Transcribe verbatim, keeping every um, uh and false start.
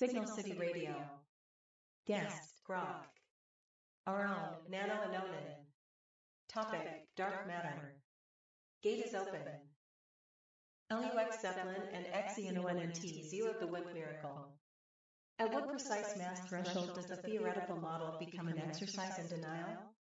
Signal City Radio. Guest, Grok. Our own, Nano and Onan. Topic, Dark Matter. Gate is open. L U X Zeppelin and X E N O N N T zeroed the Wimp miracle. At what precise mass threshold does the theoretical model become an exercise in denial?